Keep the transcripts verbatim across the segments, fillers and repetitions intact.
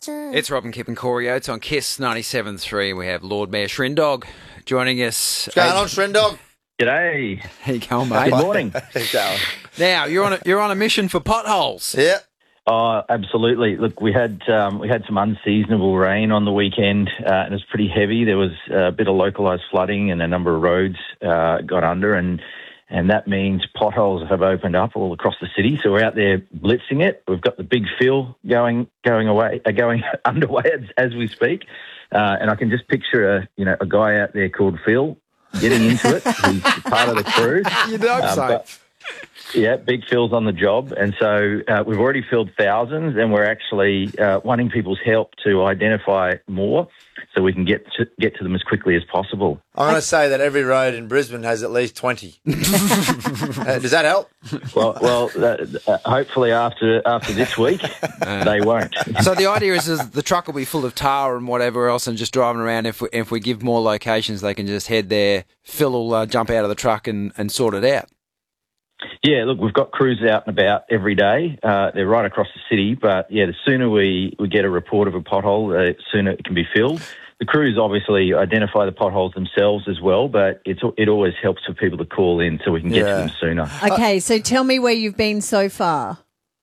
It's Robin, Kip and Corey Oates on Kiss ninety-seven point three. We have Lord Mayor Shrindog joining us. What's going on, Shrindog? G'day. How you going, mate? Good morning. Now, you're on a, you're on a mission for potholes. Yeah. Oh, absolutely. Look, we had um, we had some unseasonable rain on the weekend, uh, and it was pretty heavy. There was a bit of localised flooding, and a number of roads uh, got under, and and that means potholes have opened up all across the city. So we're out there blitzing it. We've got the big fill going going away, uh, going underway as, as we speak, uh, and I can just picture a you know a guy out there called Phil getting into it. He's part of the crew. You'd hope Um, so. but- Yeah, Big Phil's on the job, and so uh, we've already filled thousands, and we're actually uh, wanting people's help to identify more, so we can get to, get to them as quickly as possible. I'm going to say that every road in Brisbane has at least twenty. uh, does that help? Well, well, uh, uh, hopefully after after this week, they won't. So the idea is, is the truck will be full of tar and whatever else and just driving around. If we, if we give more locations, they can just head there. Phil will uh, jump out of the truck and, and sort it out. Yeah, look, we've got crews out and about every day. Uh, they're right across the city, but yeah, the sooner we, we get a report of a pothole, the sooner it can be filled. The crews obviously identify the potholes themselves as well, but it's, it always helps for people to call in so we can get Yeah. to them sooner. Okay, so tell me where you've been so far.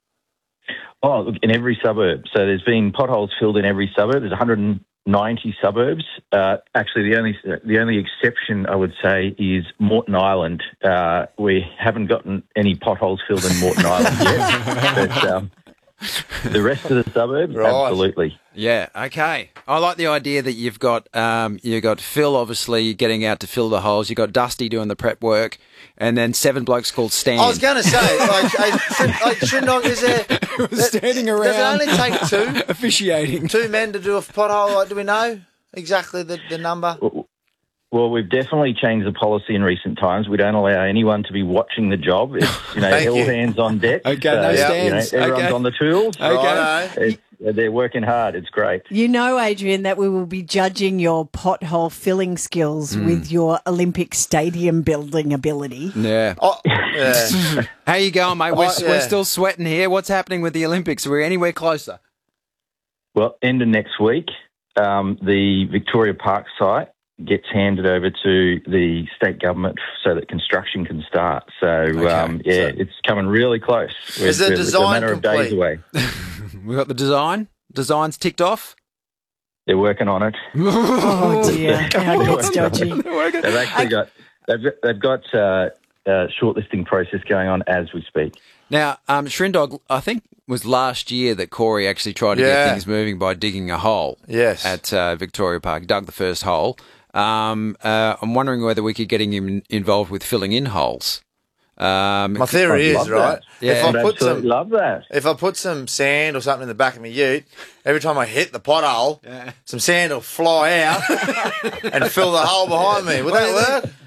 Oh, look, in every suburb. So there's been potholes filled in every suburb. There's one hundred ninety suburbs. Uh, actually, the only the only exception I would say is Moreton Island. Uh, we haven't gotten any potholes filled in Moreton Island yet, but um, the rest of the suburbs, Right. absolutely. Yeah, okay. I like the idea that you've got um, you've got Phil obviously getting out to fill the holes. You've got Dusty doing the prep work, and then seven blokes called Stan. I was going to say, like, hey, Shrind- like, Shrindog, is there... standing around Does it only take two? officiating. Two men to do a pothole? Like, do we know exactly the, the number? Well, we've definitely changed the policy in recent times. We don't allow anyone to be watching the job. It's, you know, Thank all you. hands on deck. Okay, no you stands. know, everyone's Okay. on the tools. Okay. Righto. It's, they're working hard. It's great. You know, Adrian, that we will be judging your pothole filling skills with your Olympic stadium building ability. Yeah. Oh, yeah. How you going, mate? We're, Oh, yeah. we're still sweating here. What's happening with the Olympics? Are we anywhere closer? Well, end of next week, um, the Victoria Park site gets handed over to the state government so that construction can start. So, um, yeah, so- it's coming really close. Is the We're- it's a design matter of days complete? away. We got the design. Designs ticked off. They're working on it. Oh, dear. How good's dodgy. They've actually got they've got, they've got uh, a shortlisting process going on as we speak. Now, um, Shrindog, I think was last year that Corey actually tried to Yeah. get things moving by digging a hole Yes. at uh, Victoria Park. Dug the first hole. Um, uh, I'm wondering whether we could get him involved with filling in holes. Um, My theory I'd is, love right, that. Yeah. if I'd I put absolutely some... love that. If I put some sand or something in the back of my ute, every time I hit the pothole, Yeah. some sand will fly out and fill the hole behind me. Would that work?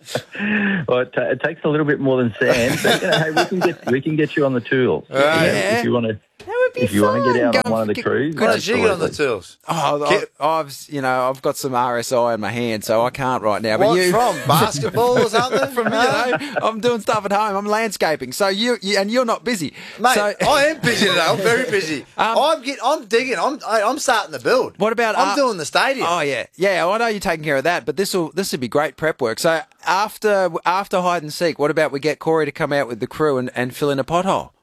Well, it, ta it takes a little bit more than sand, but you know, hey, we can get we can get you on the tools. You know, Yeah. If you want to, That would be if you fun. want to get out Go on one of the get- crews, Why don't you get on the absolutely. tools? Oh, Kip- I, I've you know I've got some R S I in my hand, so I can't right now. But What you from? Basketball or something? from you know I'm doing stuff at home. I'm landscaping, so you, you and you're not busy, Mate, So, I am busy today. I'm very busy. Um, I'm get, I'm digging. I'm I, I'm starting to build. What about I'm uh, doing the stadium. Oh yeah, yeah. Well, I know you're taking care of that, but this will this would be great prep work. So after after hide and seek, what about we get Corey to come out with the crew and, and fill in a pothole?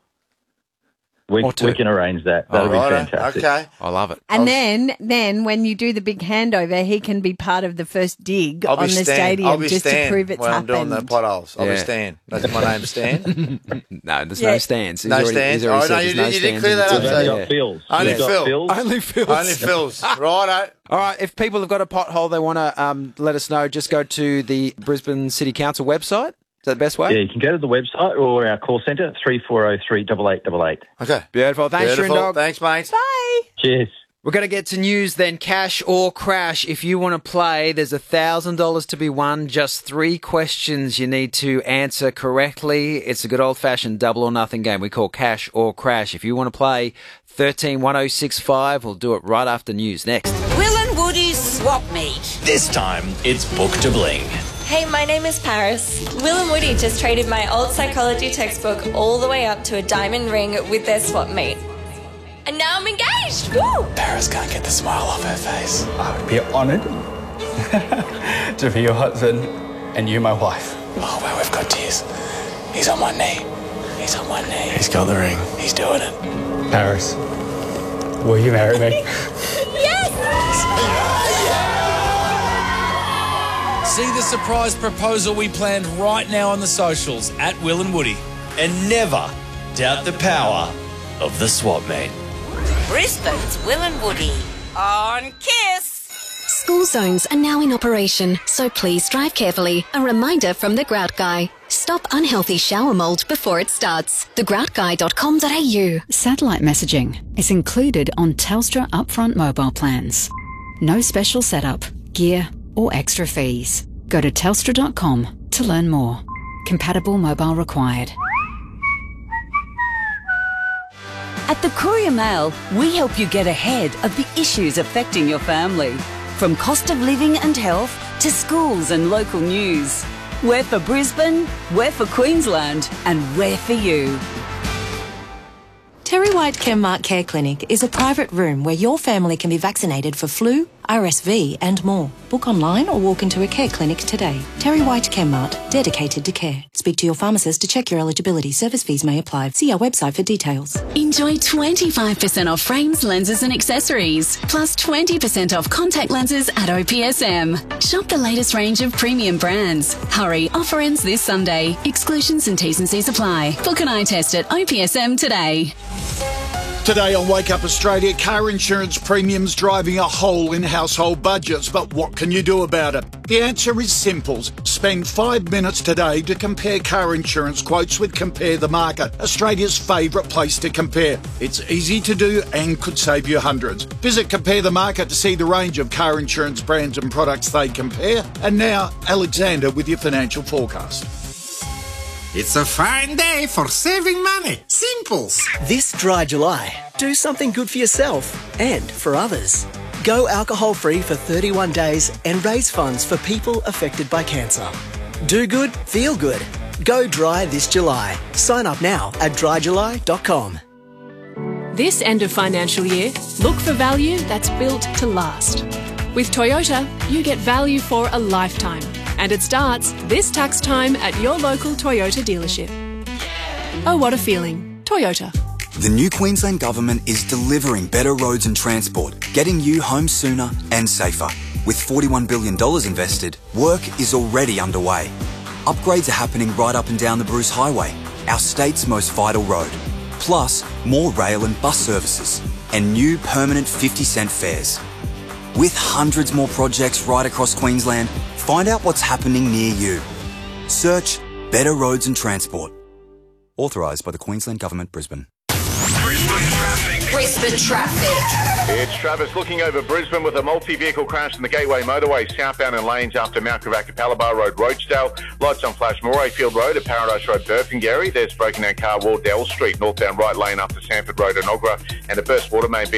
We, Or two. we can arrange that. That'll All be right, fantastic. Okay. I love it. And then, then when you do the big handover, he can be part of the first dig I'll on be the Stan. stadium I'll be just Stan to prove it's when happened. I'm doing the potholes. I'll Yeah. be Stan. That's my name, Stan. No, there's Yeah. no stands. He's No already, stands? He's already Oh, said no, there's you no did- you did stands clear in that the up, team. so- We've Yeah. got Phil's. Only We've got Phil. Phil's. Only Phil's. Only Phil's. Righto. All right, if people have got a pothole they want to um, let us know, just go to the Brisbane City Council website. Is that the best way? Yeah, you can go to the website or our call centre, three four zero three eight eight eight eight. Okay. Beautiful. Thanks, Beautiful. Shrindog. Thanks, mate. Bye. Cheers. We're going to get to news then. Cash or crash. If you want to play, there's one thousand dollars to be won. Just three questions you need to answer correctly. It's a good old-fashioned double or nothing game we call cash or crash. If you want to play, thirteen one oh six five. We'll do it right after news. Next. Will and Woody's swap meet. This time, it's Book to Bling. Hey, my name is Paris. Will and Woody just traded my old psychology textbook all the way up to a diamond ring with their swap meet. and now I'm engaged. Woo! Paris can't get the smile off her face. I would be honoured to be your husband and you my wife. Oh, well, we've got tears. He's on one knee. He's on one knee. He's got the ring. He's doing it. Paris, will you marry me? See the surprise proposal we planned right now on the socials at Will and Woody. And never doubt the power of the swap meet. Brisbane's Will and Woody on Kiss. School zones are now in operation, so please drive carefully. A reminder from The Grout Guy. Stop unhealthy shower mould before it starts. the grout guy dot com dot a u. Satellite messaging is included on Telstra upfront mobile plans. No special setup, gear or extra fees. Go to telstra dot com to learn more. Compatible mobile required. At the Courier Mail, we help you get ahead of the issues affecting your family. From cost of living and health to schools and local news. We're for Brisbane, we're for Queensland, and we're for you. Terry White Chemmart Care Clinic is a private room where your family can be vaccinated for flu, R S V and more. Book online or walk into a care clinic today. Terry White Chemmart, dedicated to care. Speak to your pharmacist to check your eligibility. Service fees may apply. See our website for details. Enjoy twenty-five percent off frames, lenses and accessories, plus twenty percent off contact lenses at O P S M. Shop the latest range of premium brands. Hurry, offer ends this Sunday. Exclusions and T's and C's apply. Book an eye test at O P S M today. Today on Wake Up Australia, car insurance premiums driving a hole in household budgets. But what can you do about it? The answer is simple. Spend five minutes today to compare car insurance quotes with Compare the Market, Australia's favourite place to compare. It's easy to do and could save you hundreds. Visit Compare the Market to see the range of car insurance brands and products they compare. And now, Alexander with your financial forecast. It's a fine day for saving money. Simples. This dry July, do something good for yourself and for others. Go alcohol-free for thirty-one days and raise funds for people affected by cancer. Do good, feel good. Go dry this July. Sign up now at dry july dot com. This end of financial year, look for value that's built to last. With Toyota, you get value for a lifetime. And it starts this tax time at your local Toyota dealership. Oh, what a feeling. Toyota. The new Queensland Government is delivering better roads and transport, getting you home sooner and safer. With forty-one billion dollars invested, work is already underway. Upgrades are happening right up and down the Bruce Highway, our state's most vital road. Plus, more rail and bus services, and new permanent fifty cent fares. With hundreds more projects right across Queensland, find out what's happening near you. Search Better Roads and Transport. Authorised by the Queensland Government, Brisbane. Brisbane traffic. It's Travis looking over Brisbane with a multi-vehicle crash in the Gateway Motorway, southbound in lanes after Mount Cavaca, Palabar Road, Rochedale. Lights on flash, Morayfield Road at Paradise Road, Burpengary. There's broken down car, Wardell Street, northbound right lane after Sanford Road, Enoggera, and a burst water main